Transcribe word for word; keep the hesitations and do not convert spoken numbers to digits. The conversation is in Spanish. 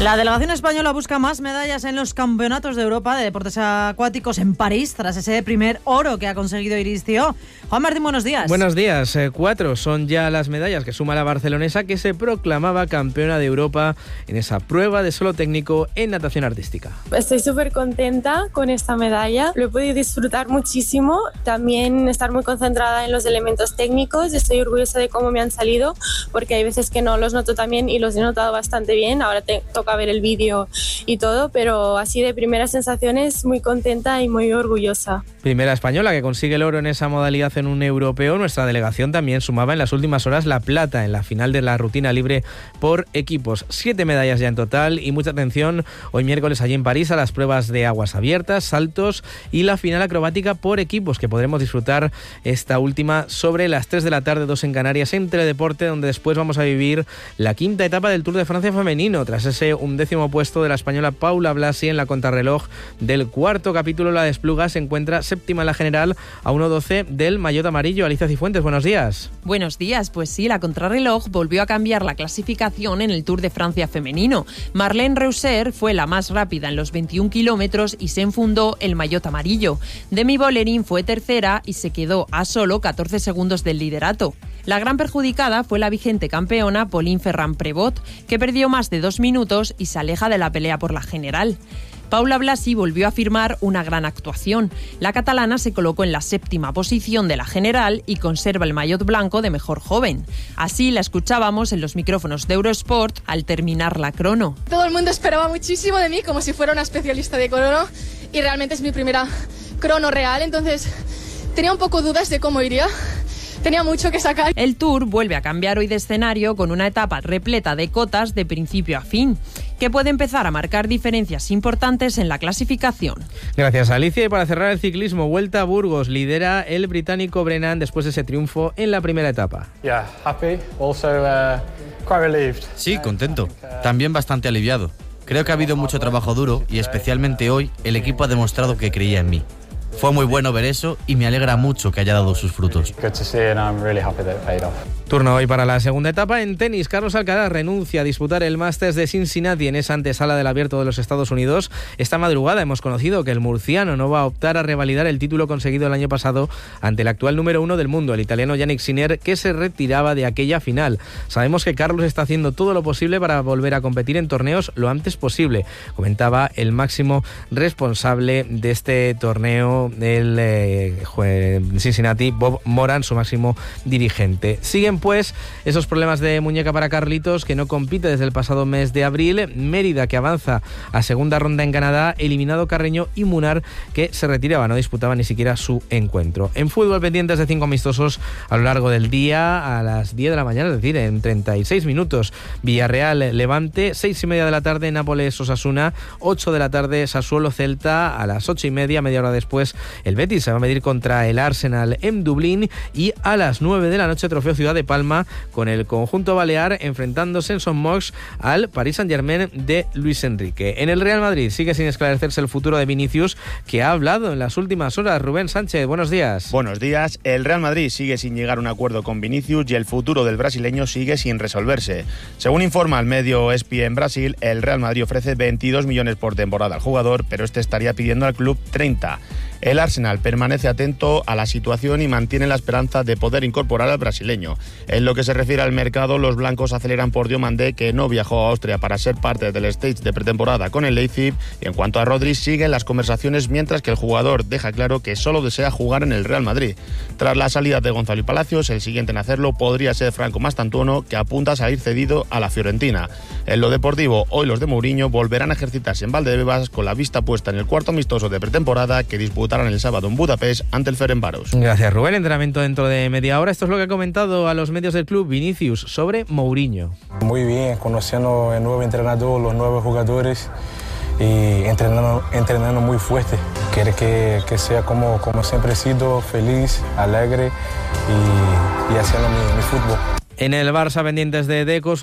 La delegación española busca más medallas en los campeonatos de Europa de deportes acuáticos en París, tras ese primer oro que ha conseguido Iris Ció. Juan Martín, buenos días. Buenos días. Eh, cuatro son ya las medallas que suma la barcelonesa, que se proclamaba campeona de Europa en esa prueba de solo técnico en natación artística. Estoy súper contenta con esta medalla. Lo he podido disfrutar muchísimo. También estar muy concentrada en los elementos técnicos. Estoy orgullosa de cómo me han salido, porque hay veces que no los noto tan bien y los he notado bastante bien. Ahora te toca ver el vídeo y todo, pero así de primeras sensaciones muy contenta y muy orgullosa. Primera española que consigue el oro en esa modalidad en un europeo. Nuestra delegación también sumaba en las últimas horas la plata en la final de la rutina libre por equipos. Siete medallas ya en total y mucha atención hoy miércoles allí en París a las pruebas de aguas abiertas, saltos y la final acrobática por equipos, que podremos disfrutar esta última sobre las tres de la tarde, dos en Canarias, en Teledeporte, donde después vamos a vivir la quinta etapa del Tour de Francia femenino, tras ese undécimo puesto de la española Paula Blasi en la contrarreloj del cuarto capítulo. La Despluga se encuentra séptima en la general a uno doce del maillot amarillo. Alicia Cifuentes, buenos días. Buenos días, pues sí, la contrarreloj volvió a cambiar la clasificación en el Tour de Francia femenino. Marlene Reusser fue la más rápida en los veintiún kilómetros y se enfundó el maillot amarillo. Demi Vollering fue tercera y se quedó a solo catorce segundos del liderato. La gran perjudicada fue la vigente campeona Pauline Ferrand-Prévot, que perdió más de dos minutos y se aleja de la pelea por la general. Paula Blasi volvió a firmar una gran actuación. La catalana se colocó en la séptima posición de la general y conserva el maillot blanco de mejor joven. Así la escuchábamos en los micrófonos de Eurosport al terminar la crono. Todo el mundo esperaba muchísimo de mí, como si fuera una especialista de crono, y realmente es mi primera crono real, entonces tenía un poco dudas de cómo iría. Tenía mucho que sacar. El Tour vuelve a cambiar hoy de escenario con una etapa repleta de cotas de principio a fin, que puede empezar a marcar diferencias importantes en la clasificación. Gracias, Alicia. Y para cerrar el ciclismo, Vuelta a Burgos, lidera el británico Brennan después de ese triunfo en la primera etapa. Yeah, happy, also uh, quite relieved. Sí, contento. También bastante aliviado. Creo que ha habido mucho trabajo duro y especialmente hoy el equipo ha demostrado que creía en mí. Fue muy bueno ver eso y me alegra mucho que haya dado sus frutos. Turno hoy para la segunda etapa en tenis. Carlos Alcaraz renuncia a disputar el Masters de Cincinnati en esa antesala del Abierto de los Estados Unidos. Esta madrugada hemos conocido que el murciano no va a optar a revalidar el título conseguido el año pasado ante el actual número uno del mundo, el italiano Jannik Sinner, que se retiraba de aquella final. Sabemos que Carlos está haciendo todo lo posible para volver a competir en torneos lo antes posible, comentaba el máximo responsable de este torneo, el eh, Cincinnati, Bob Moran, su máximo dirigente. Siguen pues esos problemas de muñeca para Carlitos, que no compite desde el pasado mes de abril. Mérida, que avanza a segunda ronda en Canadá, eliminado Carreño y Munar, que se retiraba, no disputaba ni siquiera su encuentro. En fútbol, pendientes de cinco amistosos a lo largo del día, a las diez de la mañana, es decir, en treinta y seis minutos. Villarreal Levante, seis y media de la tarde, Nápoles Osasuna, ocho de la tarde Sassuolo Celta, a las ocho y media, media hora después, el Betis se va a medir contra el Arsenal en Dublín, y a las nueve de la noche, Trofeo Ciudad de Palma, con el conjunto balear enfrentándose en Son Moix al Paris Saint-Germain de Luis Enrique. En el Real Madrid sigue sin esclarecerse el futuro de Vinicius, que ha hablado en las últimas horas. Rubén Sánchez, buenos días. Buenos días. El Real Madrid sigue sin llegar a un acuerdo con Vinicius y el futuro del brasileño sigue sin resolverse. Según informa el medio E S P N en Brasil, el Real Madrid ofrece veintidós millones por temporada al jugador, pero este estaría pidiendo al club treinta. El Arsenal permanece atento a la situación y mantiene la esperanza de poder incorporar al brasileño. En lo que se refiere al mercado, los blancos aceleran por Diomandé, que no viajó a Austria para ser parte del stage de pretemporada con el Leipzig. Y en cuanto a Rodri, siguen las conversaciones, mientras que el jugador deja claro que solo desea jugar en el Real Madrid. Tras la salida de Gonzalo y Palacios, el siguiente en hacerlo podría ser Franco Mastantuono, que apunta a salir cedido a la Fiorentina. En lo deportivo, hoy los de Mourinho volverán a ejercitarse en Valdebebas, con la vista puesta en el cuarto amistoso de pretemporada que disputarán el sábado en Budapest ante el Ferencváros. Gracias, Rubén. Entrenamiento dentro de media hora. Esto es lo que ha comentado a los medios del club Vinicius sobre Mourinho. Muy bien, conociendo el nuevo entrenador, los nuevos jugadores y entrenando, entrenando muy fuerte. Quiere que, que sea como, como siempre he sido, feliz, alegre y, y haciendo mi, mi fútbol. En el Barça, pendientes de Deco,